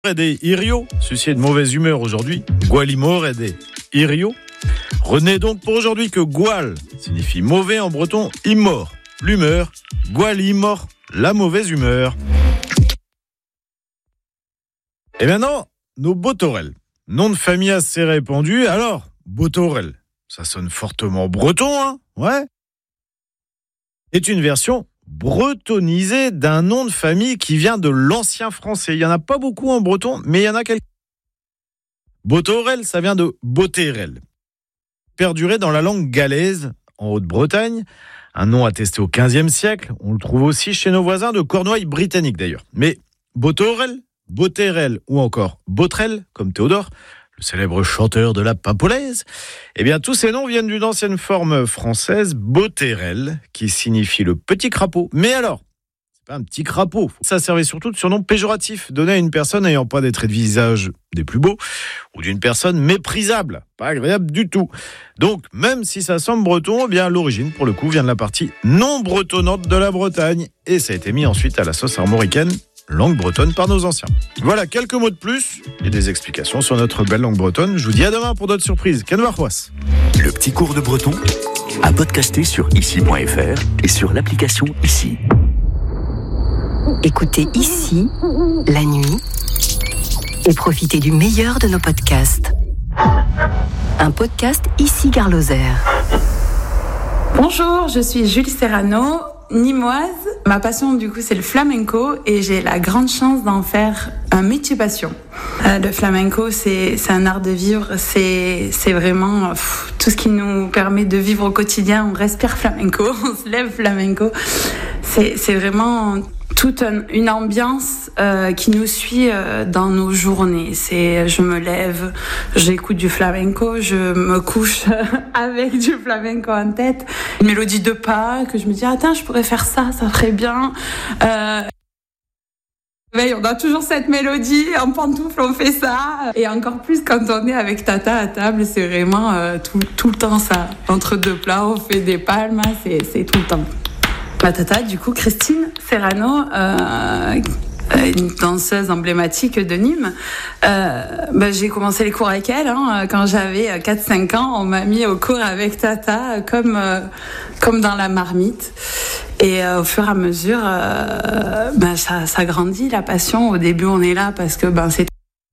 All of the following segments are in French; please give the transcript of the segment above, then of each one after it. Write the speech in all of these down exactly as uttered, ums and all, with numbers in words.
Et des Irio, ceci est de mauvaise humeur aujourd'hui. Gualimor et des Irio. Retenez donc pour aujourd'hui que Gual signifie mauvais en breton, immort, l'humeur, Gualimor, la mauvaise humeur. Et maintenant, nos Botorel. Nom de famille assez répandu. Alors, Botorel, ça sonne fortement breton, hein? Ouais. Est une version bretonisé d'un nom de famille qui vient de l'ancien français. Il n'y en a pas beaucoup en breton, mais il y en a quelques. Botorel, ça vient de Boterel. Perduré dans la langue galaise, en Haute-Bretagne, un nom attesté au quinzième siècle. On le trouve aussi chez nos voisins de Cornouailles britanniques d'ailleurs. Mais Botorel, Boterel ou encore Botrel, comme Théodore, le célèbre chanteur de la Pimpolaise, eh bien, tous ces noms viennent d'une ancienne forme française, Boterel, qui signifie le petit crapaud. Mais alors, c'est pas un petit crapaud. Ça servait surtout de surnom péjoratif, donné à une personne n'ayant pas des traits de visage des plus beaux, ou d'une personne méprisable, pas agréable du tout. Donc, même si ça semble breton, eh bien, l'origine, pour le coup, vient de la partie non bretonnante de la Bretagne. Et ça a été mis ensuite à la sauce armoricaine, langue bretonne par nos anciens. Voilà, quelques mots de plus et des explications sur notre belle langue bretonne. Je vous dis à demain pour d'autres surprises. Canvarrois. Le petit cours de breton à podcaster sur ici point f r et sur l'application Ici. Écoutez Ici, la nuit, et profitez du meilleur de nos podcasts. Un podcast Ici Gare Lozère. Bonjour, je suis Julie Serrano, nimoise. Ma passion, du coup, c'est le flamenco et j'ai la grande chance d'en faire un métier passion. Euh, le flamenco, c'est, c'est un art de vivre. C'est, c'est vraiment pff, tout ce qui nous permet de vivre au quotidien. On respire flamenco, on se lève flamenco. C'est, c'est vraiment toute un, une ambiance euh, qui nous suit euh, dans nos journées. C'est, je me lève, j'écoute du flamenco, je me couche avec du flamenco en tête. Une mélodie de pas que je me dis, attends, je pourrais faire ça, ça ferait bien. Euh, on a toujours cette mélodie, en pantoufle, on fait ça. Et encore plus quand on est avec Tata à table, c'est vraiment euh, tout, tout le temps ça. Entre deux plats, on fait des palmes, c'est, c'est tout le temps. Ma tata, du coup, Christine Serrano, euh, une danseuse emblématique de Nîmes. Euh, ben, j'ai commencé les cours avec elle. Hein, quand j'avais quatre cinq ans, on m'a mis au cours avec Tata, comme, euh, comme dans la marmite. Et euh, au fur et à mesure, euh, ben, ça, ça grandit, la passion. Au début, on est là parce que ben, c'est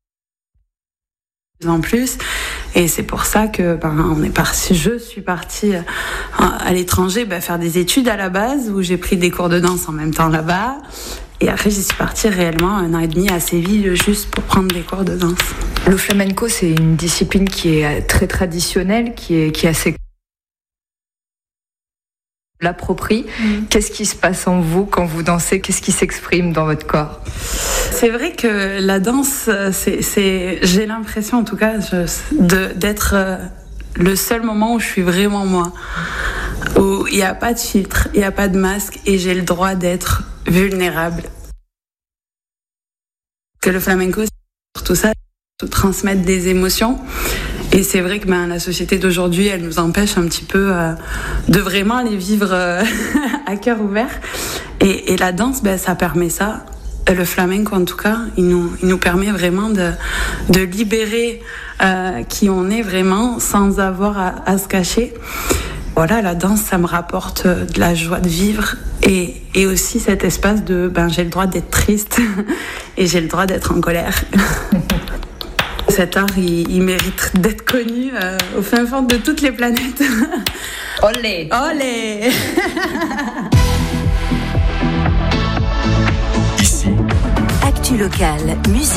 en plus, et c'est pour ça que ben on est parti. Je suis partie à l'étranger ben, faire des études à la base où j'ai pris des cours de danse en même temps là-bas, et après j'y suis partie réellement un an et demi à Séville juste pour prendre des cours de danse. Le flamenco, c'est une discipline qui est très traditionnelle, qui est qui est assez l'approprie. Mmh. Qu'est-ce qui se passe en vous quand vous dansez? Qu'est-ce qui s'exprime dans votre corps? C'est vrai que la danse, c'est, c'est j'ai l'impression en tout cas je, de, d'être le seul moment où je suis vraiment moi, où il n'y a pas de filtre, il n'y a pas de masque et j'ai le droit d'être vulnérable. Que le flamenco, c'est tout ça, de transmettre des émotions. Et c'est vrai que ben, la société d'aujourd'hui, elle nous empêche un petit peu euh, de vraiment les vivre euh, à cœur ouvert. Et, et la danse, ben, ça permet ça. Le flamenco, en tout cas, il nous, il nous permet vraiment de, de libérer euh, qui on est vraiment sans avoir à, à se cacher. Voilà, la danse, ça me rapporte de la joie de vivre et, et aussi cet espace de ben, j'ai le droit d'être triste et j'ai le droit d'être en colère. Cet art, il, il mérite d'être connu euh, au fin fond de toutes les planètes. Olé! Olé! Ici. Actu locale, musique.